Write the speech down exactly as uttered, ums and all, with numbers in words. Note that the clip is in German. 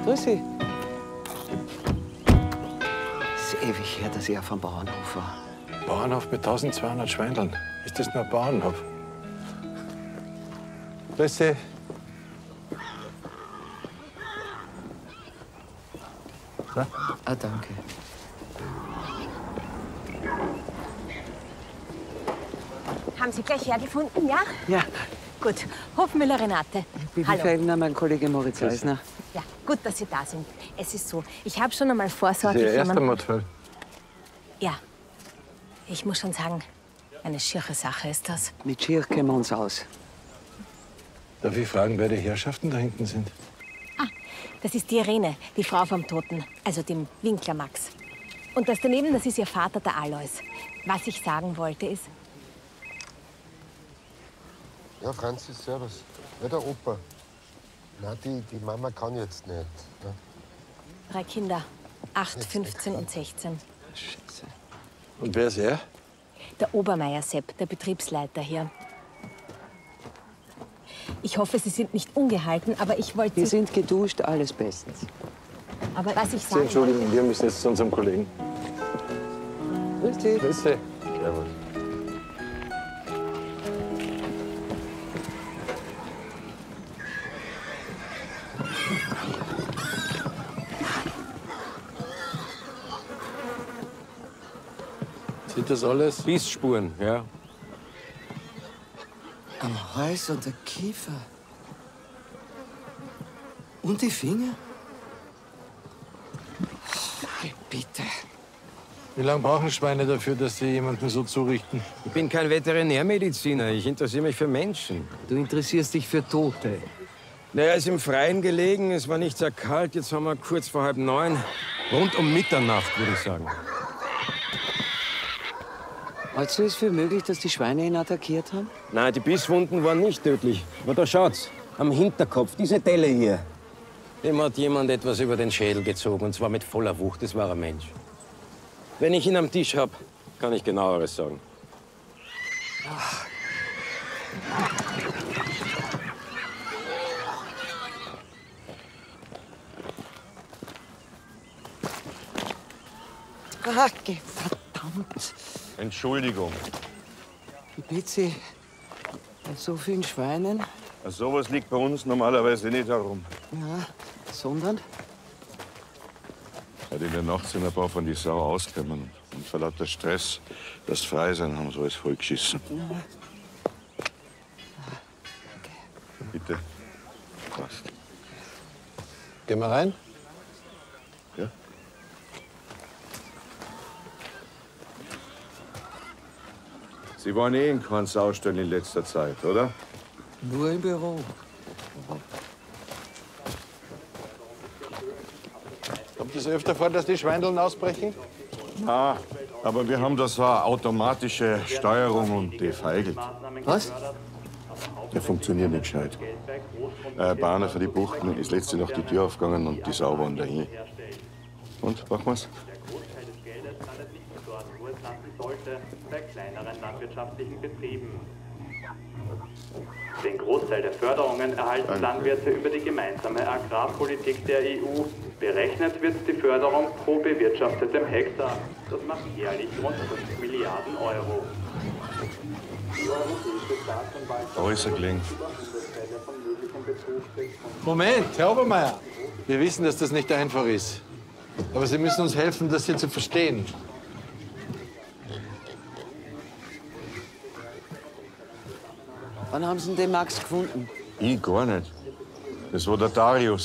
Grüß Sie. Es ist ewig her, dass ich auf dem Bauernhof war. Bauernhof mit tausendzweihundert Schweindeln. Ist das nur ein Bauernhof? Grüß Sie. So. Ah, danke. Haben Sie gleich hergefunden, ja? Ja, Gut. Hofmüller Renate. Bibi Hallo. Fellner, mein Kollege Moritz Eisner. Ja, gut, dass Sie da sind. Es ist so, ich habe schon einmal vorsorglich Ihr erster jemanden- Mordfall. Ja. Ich muss schon sagen, eine schiere Sache ist das. Mit Schier kennen wir uns aus. Darf ich fragen, wer die Herrschaften da hinten sind? Das ist die Irene, die Frau vom Toten, also dem Winkler Max. Und das daneben, das ist ihr Vater, der Alois. Was ich sagen wollte, ist, Ja, Franzis, servus. Ja, der Opa. Na, die, die Mama kann jetzt nicht. Ja. drei Kinder, acht, fünfzehn und sechzehn. Scheiße. Und wer ist er? Der Obermeier Sepp, der Betriebsleiter hier. Ich hoffe, Sie sind nicht ungehalten, aber ich wollte Wir Sie... sind geduscht, alles bestens. Aber was ich Sie sagen entschuldigen, wollte... wir müssen jetzt zu unserem Kollegen. Grüß Sie. Grüß Sie. Servus. Sind das alles? Bissspuren, ja. Am Hals und der Kiefer. Und die Finger? Bitte. Wie lange brauchen Schweine dafür, dass sie jemanden so zurichten? Ich bin kein Veterinärmediziner. Ich interessiere mich für Menschen. Du interessierst dich für Tote. Naja, ist im Freien gelegen. Es war nicht sehr kalt. Jetzt haben wir kurz vor halb neun. Rund um Mitternacht, würde ich sagen. Hältst du es für möglich, dass die Schweine ihn attackiert haben? Nein, die Bisswunden waren nicht tödlich. Aber da schaut's. Am Hinterkopf, diese Delle hier. Dem hat jemand etwas über den Schädel gezogen. Und zwar mit voller Wucht. Das war ein Mensch. Wenn ich ihn am Tisch hab, kann ich genaueres sagen. Ah, ge- verdammt. Entschuldigung. Ich bitte Sie, bei so vielen Schweinen, Sowas liegt bei uns normalerweise nicht herum. ja, sondern Heute in der Nacht sind ein paar von die Sau ausgekommen. Und vor lauter Stress, das frei sein, haben sie alles vollgeschissen. Bitte. Passt. Gehen wir rein? Ja? Sie waren eh in keinem Saustall in letzter Zeit, oder? nur im Büro. Kommt es öfter vor, dass die Schweindeln ausbrechen? Ah, aber wir haben da so eine automatische Steuerung und die feigelt. Was? Der funktioniert nicht gescheit. Äh, Bahner für die Buchten ist letzte Nacht die Tür aufgegangen und die Sau waren dahin. Und, machen wir's? Bei kleineren landwirtschaftlichen Betrieben. Den Großteil der Förderungen erhalten Landwirte über die gemeinsame Agrarpolitik der E U. Berechnet wird die Förderung pro bewirtschaftetem Hektar. Das macht jährlich rund fünf Milliarden Euro. Die Europäische Staatsanwaltschaft Alles gelingen. von möglichen Betrug Moment, Herr Obermeier. Wir wissen, dass das nicht einfach ist. Aber Sie müssen uns helfen, das hier zu verstehen. Wann haben Sie denn den Max gefunden? Ich gar nicht. Das war der Darius.